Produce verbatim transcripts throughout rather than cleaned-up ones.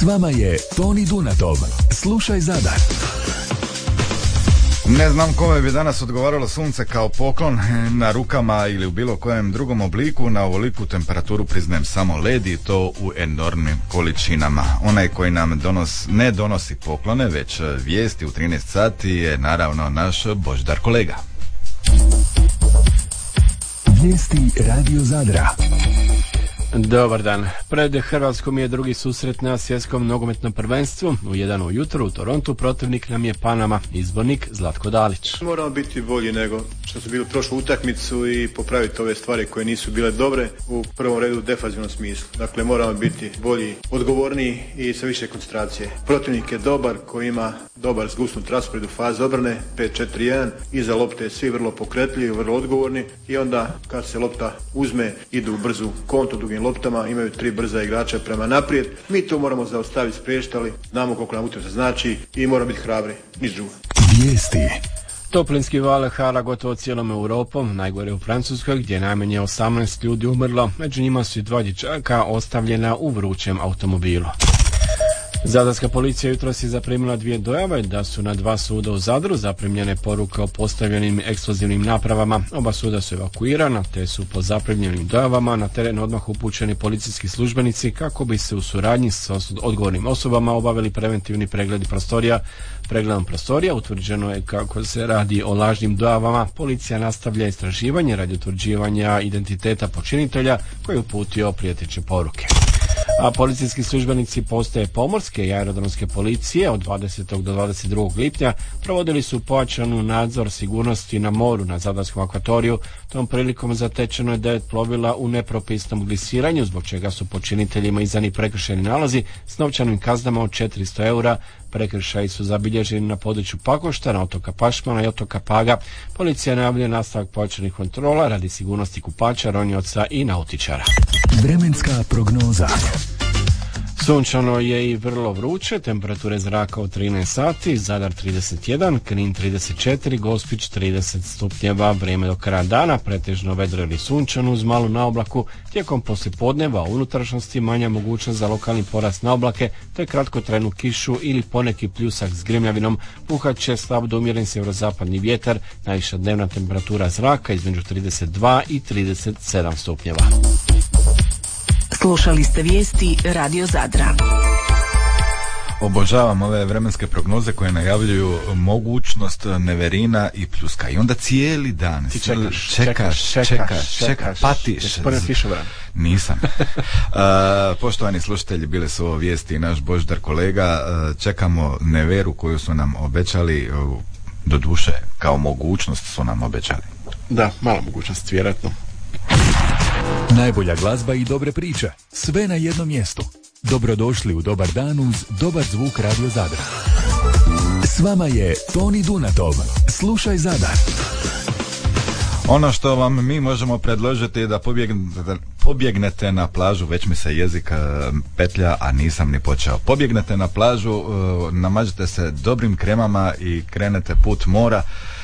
vama je Toni Dunatov. Slušaj Zadar. Ne znam kome bi danas odgovaralo sunce kao poklon na rukama ili u bilo kojem drugom obliku. Na ovoliku temperaturu priznajem samo led i to u enormnim količinama. Onaj koji nam donos, ne donosi poklone, već vijesti u trinaest sati je naravno naš Božidar kolega. Vijesti Radio Zadra. Dobar dan. Pred Hrvatskom je drugi susret na svjetskom nogometnom prvenstvu. U jedan ujutro u Torontu protivnik nam je Panama, izbornik Zlatko Dalić. Moramo biti bolji nego što su bili prošlu utakmicu i popraviti ove stvari koje nisu bile dobre u prvom redu u defanzivnom smislu. Dakle, moramo biti bolji, odgovorniji i sa više koncentracije. Protivnik je dobar, koji ima dobar zgusnut raspored u fazi obrane, pet četiri jedan, iza lopte svi vrlo pokretljivi, vrlo odgovorni i onda kad se lopta uzme idu u brzu kontu dugim loptama, imaju tri brza igrača prema naprijed. Mi to moramo zaustaviti, spriječiti, ali znamo koliko nam utakmica znači i moramo biti hrabri, niš drugo. Vijesti. Toplinski val hara gotovo cijelom Europom, najgore u Francuskoj gdje najmanje osamnaest ljudi umrlo, među njima su i dva dječaka ostavljena u vrućem automobilu. Zadarska policija jutros je zaprimila dvije dojave da su na dva suda u Zadru zaprimljene poruke o postavljenim eksplozivnim napravama. Oba suda su evakuirana, te su po zaprimljenim dojavama na teren odmah upućeni policijski službenici kako bi se u suradnji s odgovornim osobama obavili preventivni pregledi prostorija. Pregledom prostorija utvrđeno je kako se radi o lažnim dojavama. Policija nastavlja istraživanje radi utvrđivanja identiteta počinitelja koji je uputio prijeteće poruke. A policijski službenici postaje pomorske i aerodromske policije od dvadesetog do dvadeset drugog lipnja provodili su pojačanu nadzor sigurnosti na moru na Zadarskom akvatoriju. Tom prilikom zatečeno je devet plovila u nepropisnom glisiranju, zbog čega su počiniteljima izdani prekršajni nalozi s novčanim kaznama od četiristo eura. Prekršaji su zabilježeni na području Pakoštana, otoka Pašmana i otoka Paga. Policija najavljuje nastavak pojačanih kontrola radi sigurnosti kupača, ronioca i nautičara. Vremenska prognoza. Sunčano je i vrlo vruće, temperature zraka od trinaest sati, Zadar trideset jedan, Knin trideset četiri, Gospić trideset stupnjeva, vrijeme do kraja dana, pretežno vedro ili sunčano uz malu naoblaku, tijekom poslijepodneva u unutrašnjosti manja mogućnost za lokalni porast naoblake, te kratkotrajnu kišu ili poneki pljusak s grimljavinom, puhat će slab do umjeren sjeverozapadni vjetar, najviša dnevna temperatura zraka između trideset dva i trideset sedam stupnjeva. Slušali ste vijesti Radio Zadra. Obožavam ove vremenske prognoze koje najavljuju mogućnost neverina i pljuska. I onda cijeli dan ti čekaš, čekaš, čekaš, čekaš, čekaš patiš. Nisam. uh, poštovani slušatelji, bile su ovo vijesti i naš Božidar kolega. Uh, čekamo neveru koju su nam obećali, uh, do duše kao mogućnost su nam obećali. Da, mala mogućnost, vjerojatno. Najbolja glazba i dobre priče, sve na jednom mjestu. Dobrodošli u Dobar dan uz dobar zvuk Radio Zadra. S vama je Toni Dunatov. Slušaj Zadar. Ono što vam mi možemo predložiti je da pobjegnete, pobjegnete na plažu, već mi se jezik petlja, a nisam ni počeo. Pobjegnete na plažu, namažite se dobrim kremama i krenete put mora.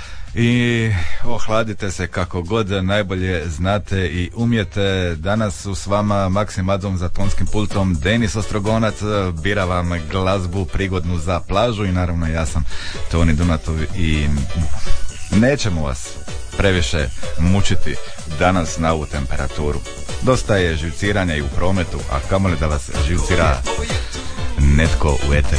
I ohladite se kako god najbolje znate i umijete. Danas su s vama Maksim Adzom za tonskim pultom, Denis Ostrogonac bira vam glazbu prigodnu za plažu i naravno ja sam Toni Dunatov i nećemo vas previše mučiti danas na ovu temperaturu. Dosta je živciranja i u prometu, a kamoli da vas živcira netko u eteru.